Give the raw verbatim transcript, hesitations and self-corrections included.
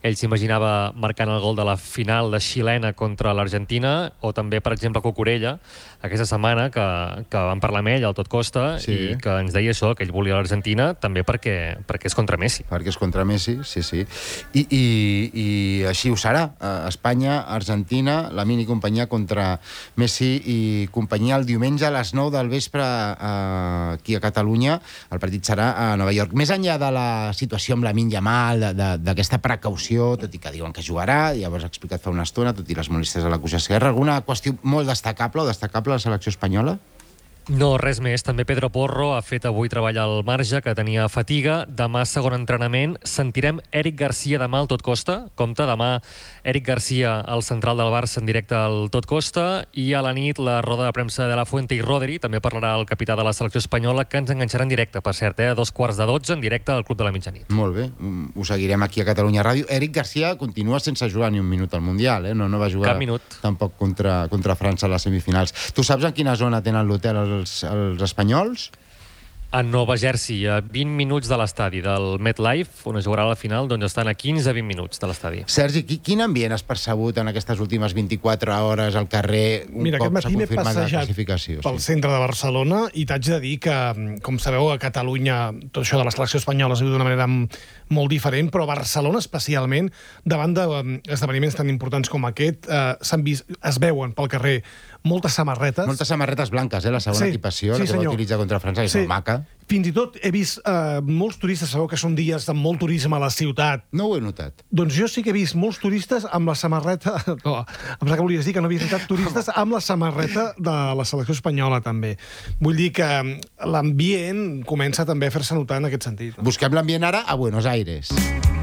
ell s'imaginava marcant el gol de la final de xilena contra l'Argentina, o també, per exemple, Cucurella, aquesta setmana, que, que vam parlar amb ell, al Tot Costa, sí. i que ens deia això, que ell volia l'Argentina també perquè, perquè és contra Messi. Perquè és contra Messi, sí, sí. I, i, i així ho serà. Espanya, Argentina, la mini companyia contra Messi i companyia el diumenge a les nou del vespre eh, aquí a Catalunya. El partit serà a Nova York. Més enllà de la situació amb Lamine Yamal, d'aquesta precaució, tot i que diuen que jugarà, ja ho has explicat fa una estona, tot i les molèsties a la cuixa esquerra, alguna qüestió molt destacable o destacable a la selecció espanyola? No, res més. També Pedro Porro ha fet avui treball al marge, que tenia fatiga. Demà, segon entrenament, sentirem Eric Garcia demà al Tot Costa. Compte, demà Eric Garcia, el central del Barça, en directe al Tot Costa, i a la nit la roda de premsa de La Fuente i Rodri. També parlarà el capità de la selecció espanyola, que ens enganxarà en directe, per cert, eh? a dos quarts de dotze, en directe al Club de la Mitjanit. Molt bé, ho seguirem aquí a Catalunya Ràdio. Eric Garcia continua sense jugar ni un minut al Mundial, eh? no, no va jugar Cap minut. tampoc contra, contra França a les semifinals. Tu saps en quina zona tenen l'hotel els, els espanyols? A Nova Jersey, a vint minuts de l'estadi del MetLife, on es jugarà la final, doncs estan a quinze a vint minuts de l'estadi. Sergi, quin ambient has percebut en aquestes últimes vint-i-quatre hores al carrer un Mira, cop s'ha confirmat la classificació? Mira, aquest matí m'he passejat pel sí. centre de Barcelona i t'haig de dir que, com sabeu, a Catalunya tot això de la selecció espanyola es viu d'una manera molt diferent, però a Barcelona especialment, davant d'esdeveniments tan importants com aquest, eh, s'han vist, es veuen pel carrer moltes samarretes. Moltes samarretes blanques, eh? La segona sí, equipació, sí, la que senyor. va utilitzar contra França, que sí. és maca. Fins i tot he vist eh, molts turistes, sabeu que són dies de molt turisme a la ciutat. No ho he notat. Doncs jo sí que he vist molts turistes amb la samarreta... No, em sembla que volies dir que no havies notat turistes amb la samarreta de la selecció espanyola, també. Vull dir que l'ambient comença també a fer-se notar en aquest sentit. No? Busquem l'ambient ara a Buenos Aires.